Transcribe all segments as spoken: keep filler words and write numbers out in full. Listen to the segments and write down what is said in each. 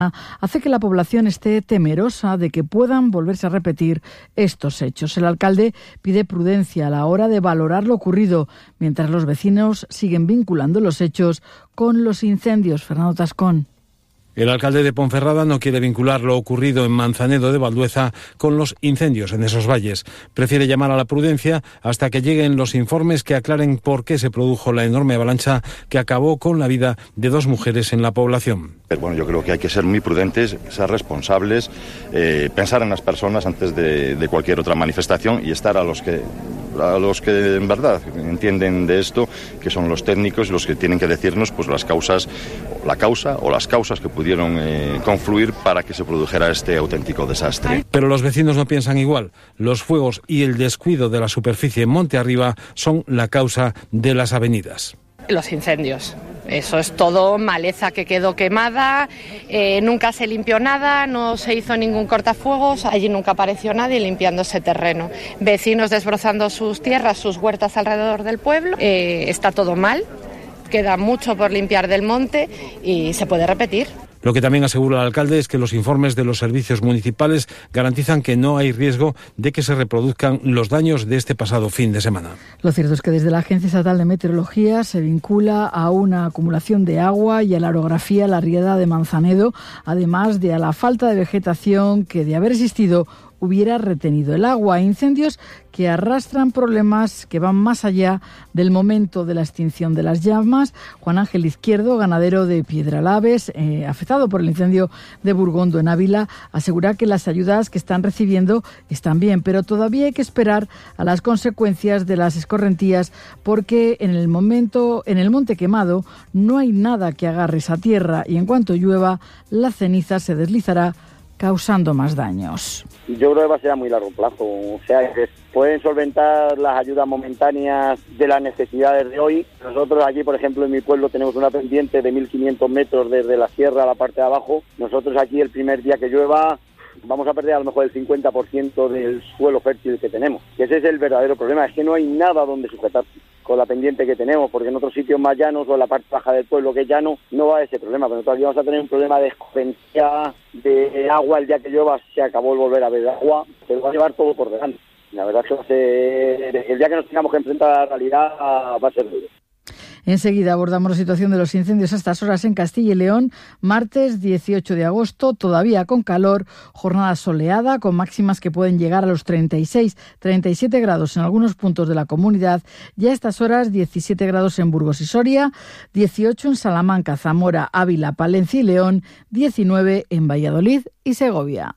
hace que la población esté temerosa de que puedan volverse a repetir estos hechos. El alcalde pide prudencia a la hora de valorar lo ocurrido, mientras los vecinos siguen vinculando los hechos con los incendios. Fernando Tascón. El alcalde de Ponferrada no quiere vincular lo ocurrido en Manzanedo de Valdueza con los incendios en esos valles. Prefiere llamar a la prudencia hasta que lleguen los informes que aclaren por qué se produjo la enorme avalancha que acabó con la vida de dos mujeres en la población. Bueno, yo creo que hay que ser muy prudentes, ser responsables, eh, pensar en las personas antes de, de cualquier otra manifestación y estar a los que a los que en verdad entienden de esto, que son los técnicos, los que tienen que decirnos pues las causas, la causa o las causas que pudieron eh, confluir para que se produjera este auténtico desastre. Pero los vecinos no piensan igual. Los fuegos y el descuido de la superficie monte arriba son la causa de las avenidas. Los incendios. Eso es todo maleza que quedó quemada, eh, nunca se limpió nada, no se hizo ningún cortafuegos, allí nunca apareció nadie limpiando ese terreno. Vecinos desbrozando sus tierras, sus huertas alrededor del pueblo, eh, está todo mal, queda mucho por limpiar del monte y se puede repetir. Lo que también asegura el alcalde es que los informes de los servicios municipales garantizan que no hay riesgo de que se reproduzcan los daños de este pasado fin de semana. Lo cierto es que desde la Agencia Estatal de Meteorología se vincula a una acumulación de agua y a la orografía la riada de Manzanedo, además de a la falta de vegetación que, de haber existido, hubiera retenido el agua. Incendios que arrastran problemas que van más allá del momento de la extinción de las llamas. Juan Ángel Izquierdo, ganadero de Piedralaves, eh, afectado por el incendio de Burgondo en Ávila, asegura que las ayudas que están recibiendo están bien, pero todavía hay que esperar a las consecuencias de las escorrentías, porque en el momento, en el Monte Quemado, no hay nada que agarre esa tierra y en cuanto llueva, la ceniza se deslizará causando más daños. Yo creo que va a ser a muy largo plazo, o sea, que pueden solventar las ayudas momentáneas de las necesidades de hoy. Nosotros allí, por ejemplo, en mi pueblo tenemos una pendiente de mil quinientos metros desde la sierra a la parte de abajo. Nosotros aquí el primer día que llueva vamos a perder a lo mejor el cincuenta por ciento del suelo fértil que tenemos. Y ese es el verdadero problema, es que no hay nada donde sujetarse con la pendiente que tenemos, porque en otros sitios más llanos o en la parte baja del pueblo que es llano no va a ese problema, pero nosotros aquí vamos a tener un problema de escorrentía, de agua. El día que llueva se acabó el volver a ver agua, se va a llevar todo por delante. La verdad es que va a ser, el día que nos tengamos que enfrentar a la realidad va a ser duro. Enseguida abordamos la situación de los incendios a estas horas en Castilla y León. Martes dieciocho de agosto, todavía con calor, jornada soleada con máximas que pueden llegar a los treinta y seis, treinta y siete grados en algunos puntos de la comunidad. Ya a estas horas diecisiete grados en Burgos y Soria, dieciocho en Salamanca, Zamora, Ávila, Palencia y León, diecinueve en Valladolid y Segovia.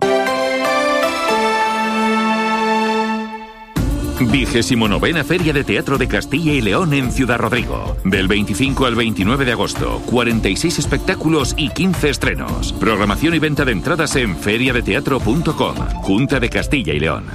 Vigésimo novena Feria de Teatro de Castilla y León en Ciudad Rodrigo. Del veinticinco al veintinueve de agosto, cuarenta y seis espectáculos y quince estrenos. Programación y venta de entradas en feria de teatro punto com. Junta de Castilla y León.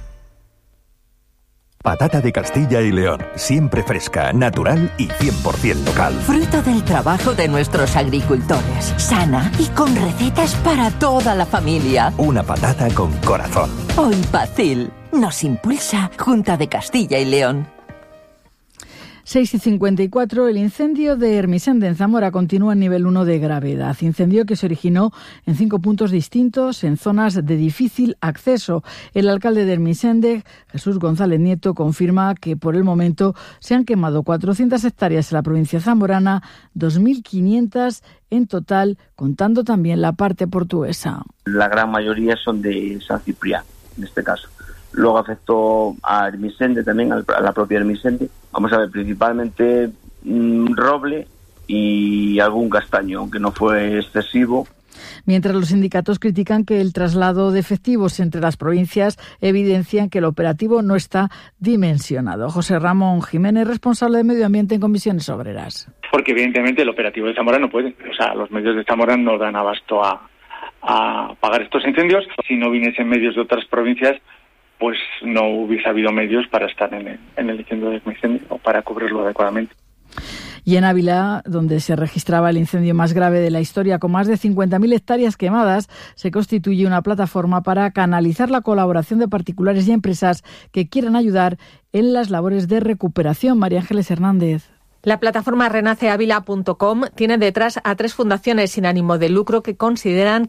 Patata de Castilla y León, siempre fresca, natural y cien por ciento local. Fruto del trabajo de nuestros agricultores, sana y con recetas para toda la familia. Una patata con corazón. Hoy Pacil nos impulsa Junta de Castilla y León. seis y cincuenta y cuatro, el incendio de Hermisende en Zamora continúa en nivel uno de gravedad. Incendio que se originó en cinco puntos distintos en zonas de difícil acceso. El alcalde de Hermisende, Jesús González Nieto, confirma que por el momento se han quemado cuatrocientas hectáreas en la provincia zamorana, dos mil quinientas en total, contando también la parte portuguesa. La gran mayoría son de San Ciprián, en este caso. Luego afectó a Hermisende también, a la propia Hermisende. Vamos a ver, principalmente mmm, roble y algún castaño, aunque no fue excesivo. Mientras los sindicatos critican que el traslado de efectivos entre las provincias evidencian que el operativo no está dimensionado. José Ramón Jiménez, responsable de Medio Ambiente en Comisiones Obreras. Porque evidentemente el operativo de Zamora no puede. O sea, los medios de Zamora no dan abasto a, a pagar estos incendios. Si no viniesen medios de otras provincias, pues no hubiese habido medios para estar en el, en el incendio de incendio o para cubrirlo adecuadamente. Y en Ávila, donde se registraba el incendio más grave de la historia, con más de cincuenta mil hectáreas quemadas, se constituye una plataforma para canalizar la colaboración de particulares y empresas que quieran ayudar en las labores de recuperación. María Ángeles Hernández. La plataforma renace ávila punto com tiene detrás a tres fundaciones sin ánimo de lucro que consideran